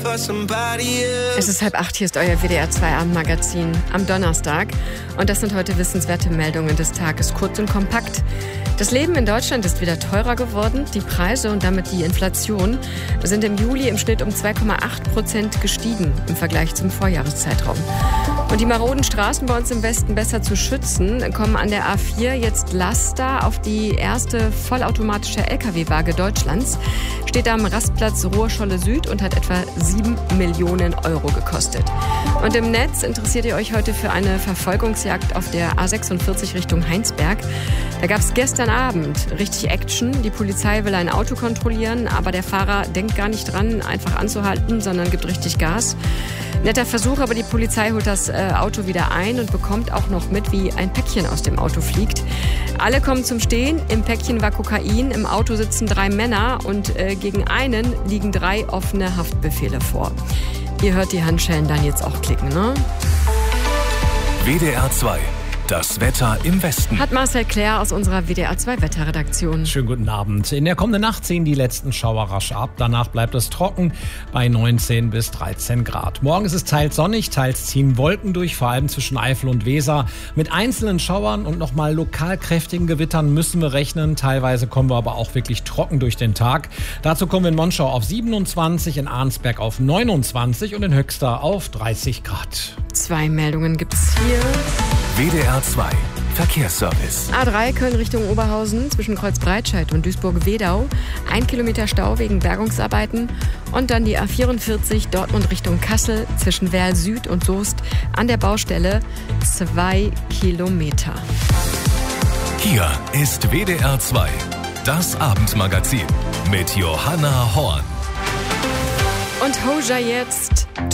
Es ist 7:30, hier ist euer WDR 2 Abendmagazin am Donnerstag. Und das sind heute wissenswerte Meldungen des Tages, kurz und kompakt. Das Leben in Deutschland ist wieder teurer geworden. Die Preise und damit die Inflation sind im Juli im Schnitt um 2,8% gestiegen im Vergleich zum Vorjahreszeitraum. Und die maroden Straßen bei uns im Westen besser zu schützen, kommen an der A4 jetzt Laster auf die erste vollautomatische Lkw-Waage Deutschlands. Steht am Rastplatz Ruhrscholle Süd und hat etwa 7 Millionen Euro gekostet. Und im Netz interessiert ihr euch heute für eine Verfolgungsjagd auf der A46 Richtung Heinsberg. Da gab es gestern Abend richtig Action. Die Polizei will ein Auto kontrollieren, aber der Fahrer denkt gar nicht dran, einfach anzuhalten, sondern gibt richtig Gas. Netter Versuch, aber die Polizei holt das Auto wieder ein und bekommt auch noch mit, wie ein Päckchen aus dem Auto fliegt. Alle kommen zum Stehen. Im Päckchen war Kokain, im Auto sitzen 3 Männer und gegen einen liegen 3 offene Haftbefehle vor. Ihr hört die Handschellen dann jetzt auch klicken, ne? WDR 2. Das Wetter im Westen. Hat Marcel Claire aus unserer WDR 2 Wetterredaktion. Schönen guten Abend. In der kommenden Nacht ziehen die letzten Schauer rasch ab. Danach bleibt es trocken bei 19 bis 13 Grad. Morgen ist es teils sonnig, teils ziehen Wolken durch, vor allem zwischen Eifel und Weser. Mit einzelnen Schauern und nochmal lokal kräftigen Gewittern müssen wir rechnen. Teilweise kommen wir aber auch wirklich trocken durch den Tag. Dazu kommen wir in Monschau auf 27, in Arnsberg auf 29 und in Höxter auf 30 Grad. 2 Meldungen gibt es hier. WDR 2 Verkehrsservice. A3 Köln Richtung Oberhausen zwischen Kreuzbreitscheid und Duisburg-Wedau. 1 Kilometer Stau wegen Bergungsarbeiten. Und dann die A44 Dortmund Richtung Kassel zwischen Werl Süd und Soest an der Baustelle 2 Kilometer. Hier ist WDR 2, das Abendmagazin mit Johanna Horn. Und Hoja jetzt